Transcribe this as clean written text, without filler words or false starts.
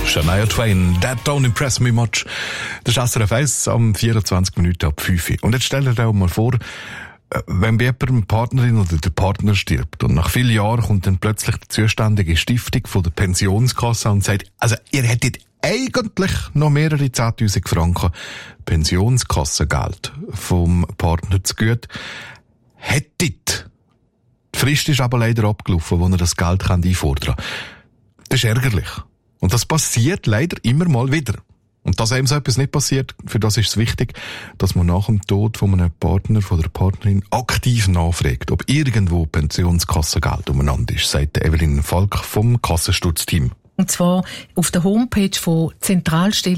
Shania Twain, That Don't Impress Me Much. Das ist SRF 1 am 24 Minuten ab 5 Uhr. Und jetzt stell dir auch mal vor, wenn bei jemandem die Partnerin oder der Partner stirbt und nach vielen Jahren kommt dann plötzlich die zuständige Stiftung von der Pensionskasse und sagt, also ihr hättet eigentlich noch mehrere 10'000 Franken Pensionskassengeld vom Partner zu gut. Hättet. Die Frist ist aber leider abgelaufen, wo er das Geld einfordern kann. Das ist ärgerlich. Und das passiert leider immer mal wieder. Und dass einem so etwas nicht passiert, für das ist es wichtig, dass man nach dem Tod von einem Partner, von der Partnerin aktiv nachfragt, ob irgendwo Pensionskassengeld umeinander ist, sagt Evelyn Falk vom Kassenstutzteam. Und zwar auf der Homepage von Zentralstelle